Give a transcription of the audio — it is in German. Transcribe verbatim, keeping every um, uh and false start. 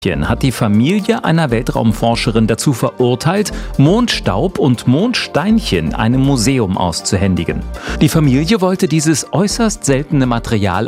hat die Familie einer Weltraumforscherin dazu verurteilt, Mondstaub und Mondsteinchen einem Museum auszuhändigen. Die Familie wollte dieses äußerst seltene Material